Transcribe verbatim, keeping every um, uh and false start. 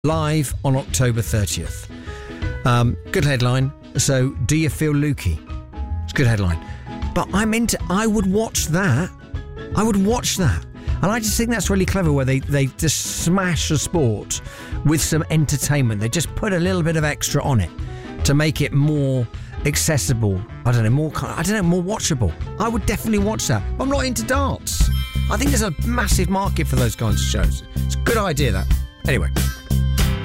live on October thirtieth. Um, good headline. So, do you feel Lukey? It's a good headline. But I'm into, I would watch that. I would watch that. And I just think that's really clever where they, they just smash a sport with some entertainment. They just put a little bit of extra on it to make it more accessible. I don't know, more, I don't know, more watchable. I would definitely watch that. I'm not into darts. I think there's a massive market for those kinds of shows. It's a good idea, that. Anyway.